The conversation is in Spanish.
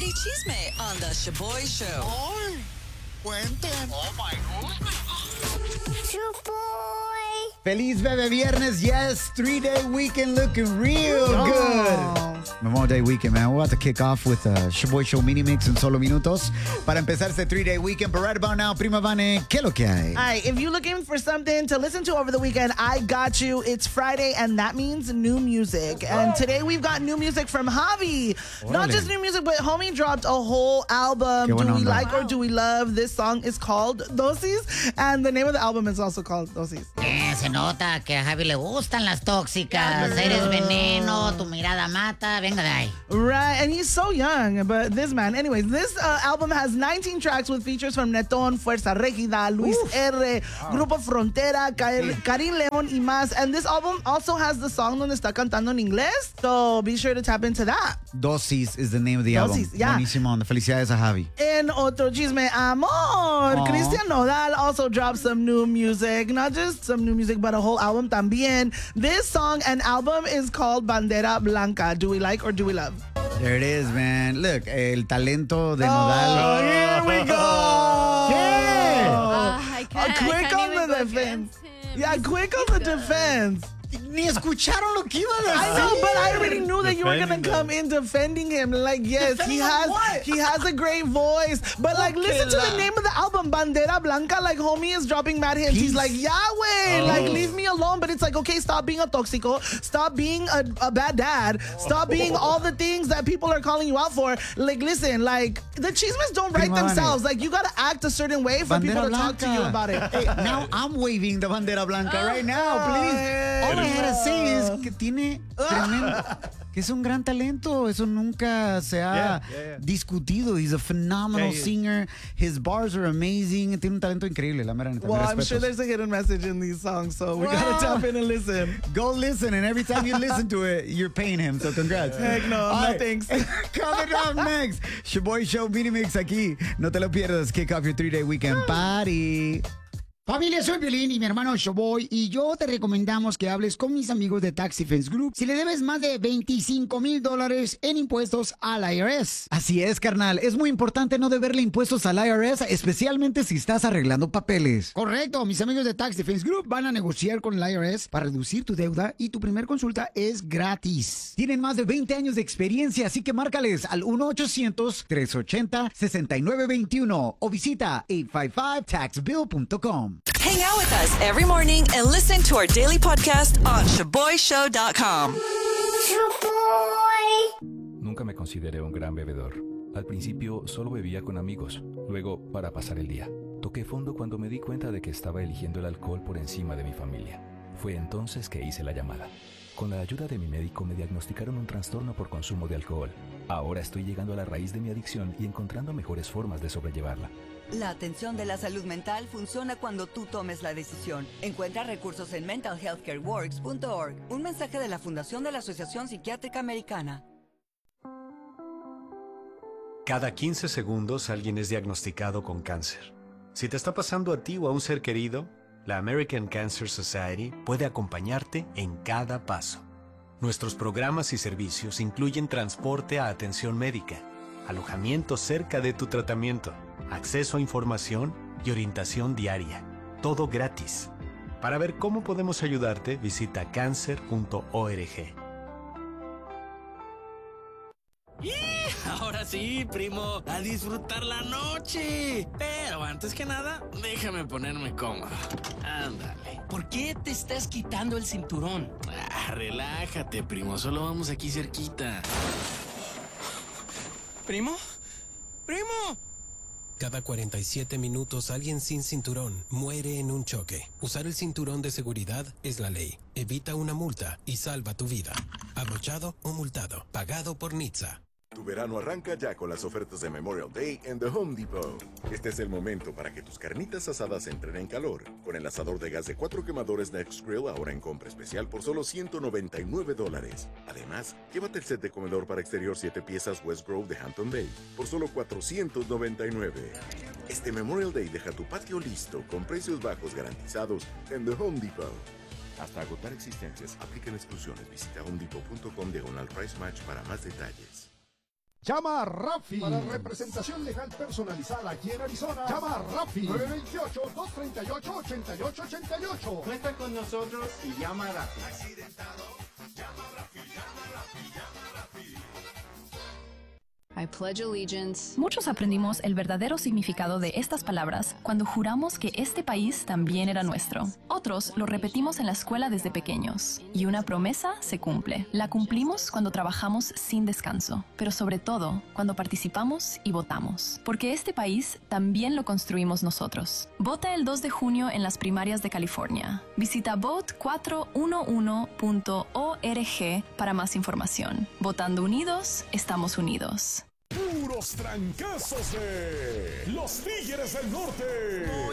Chisme Chisme on the Shaboy Show. ¡Ay! Cuenten. Oh my God. Shaboy. Feliz Bebe Viernes, yes, 3-day weekend looking real good. Memorial Day weekend, man. We're about to kick off with a Shaboy Show mini mix en solo minutos para empezar este 3-day weekend. But right about now, Prima Vane, ¿qué lo que hay? All right, if you're looking for something to listen to over the weekend, I got you. It's Friday, and that means new music. And today we've got new music from Javi. Not just new music, but homie dropped a whole album. Qué buena Do we onda. like or do we love? This song is called Dosis, and the name of the album is also called Dosis. Se nota que a Javi le gustan las tóxicas. Eres veneno, tu mirada mata. Venga de ahí. Right, and he's so young, but this man. Anyways, this album has 19 tracks with features from Neton, Fuerza Régida, Luis R, Grupo Frontera, Karim León y más. And this album also has the song donde está cantando en inglés, so be sure to tap into that. Dosis is the name of the album. Dosis, yeah. Buenísimo. Felicidades a Javi. En otro chisme, amor, Cristian Nodal also dropped some new music. Not just some new music, but a whole album también. This song and album is called Bandera Blanca. Do we like or do we love? There it is, man. Look, el talento de Nodal. Here we go. ¿Qué? I Quick on the defense. Yeah, quick on the defense. Ni escucharon lo que iba a decir. I know, but I already knew that you were gonna come in defending him. Like, yes, Defending he him has what? he has a great voice. But like, listen to the name of the album, Bandera Blanca. Like, homie is dropping mad hints. He's like, Yahweh, like, leave me alone. But it's like, okay, stop being a toxico. Stop being a bad dad. Stop being all the things that people are calling you out for. Like, listen, like, the chismes don't write Prima themselves. Like, you gotta act a certain way for people to talk to you about it. Hey, now I'm waving the bandera blanca right now, please. yeah. All I had to say is que tiene tremendo, que es un gran talento. Eso nunca se ha discutido. He's a phenomenal singer. His bars are amazing. Tiene un talento increíble, la mera neta. Well, Mis I'm sure respetos. there's a hidden message in these songs, so we gotta tap in and listen. Go listen, and every time you listen to it, you're paying him. So congrats. Heck no, All no right. thanks. Coming up next, Shaboy Show mini mix aquí. No te lo pierdas. Kick off your 3-day weekend party. Familia, soy Piolín y mi hermano Shaboy y yo te recomendamos que hables con mis amigos de Tax Defense Group si le debes más de $25,000 en impuestos al IRS. Así es, carnal. Es muy importante no deberle impuestos al IRS, especialmente si estás arreglando papeles. Correcto, mis amigos de Tax Defense Group van a negociar con el IRS para reducir tu deuda y tu primer consulta es gratis. Tienen más de 20 años de experiencia, así que márcales al 1-800-380-6921 o visita 855taxbill.com. Hang out with us every morning and listen to our daily podcast on ShaboyShow.com. Shaboy. Nunca me consideré un gran bebedor. Al principio solo bebía con amigos, luego para pasar el día. Toqué fondo cuando me di cuenta de que estaba eligiendo el alcohol por encima de mi familia. Fue entonces que hice la llamada. Con la ayuda de mi médico me diagnosticaron un trastorno por consumo de alcohol. Ahora estoy llegando a la raíz de mi adicción y encontrando mejores formas de sobrellevarla. La atención de la salud mental funciona cuando tú tomes la decisión. Encuentra recursos en mentalhealthcareworks.org. Un mensaje de la Fundación de la Asociación Psiquiátrica Americana. Cada 15 segundos alguien es diagnosticado con cáncer. Si te está pasando a ti o a un ser querido, la American Cancer Society puede acompañarte en cada paso. Nuestros programas y servicios incluyen transporte a atención médica, alojamiento cerca de tu tratamiento, acceso a información y orientación diaria. Todo gratis. Para ver cómo podemos ayudarte, visita cancer.org. Ahora sí, primo, a disfrutar la noche. Pero antes que nada, déjame ponerme cómodo. Ándale. ¿Por qué te estás quitando el cinturón? Relájate, primo, solo vamos aquí cerquita. ¿Primo? ¡Primo! Cada 47 minutos alguien sin cinturón muere en un choque. Usar el cinturón de seguridad es la ley. Evita una multa y salva tu vida. Abrochado o multado. Pagado por NHTSA. Tu verano arranca ya con las ofertas de Memorial Day en The Home Depot. Este es el momento para que tus carnitas asadas entren en calor. Con el asador de gas de 4 quemadores Next Grill ahora en compra especial por solo $199. Además, llévate el set de comedor para exterior 7 piezas West Grove de Hampton Bay por solo $499. Este Memorial Day deja tu patio listo con precios bajos garantizados en The Home Depot. Hasta agotar existencias, aplican exclusiones. Visita homedepot.com/price match para más detalles. Llama a Rafi para representación legal personalizada aquí en Arizona. Llama a Rafi 928-238-8888. Cuenta con nosotros y llama a Rafi. I pledge allegiance. Muchos aprendimos el verdadero significado de estas palabras cuando juramos que este país también era nuestro. Otros lo repetimos en la escuela desde pequeños. Y una promesa se cumple. La cumplimos cuando trabajamos sin descanso, pero sobre todo cuando participamos y votamos. Porque este país también lo construimos nosotros. Vota el 2 de junio en las primarias de California. Visita vote411.org para más información. Votando unidos, estamos unidos. Puros trancazos de los Tigres del Norte.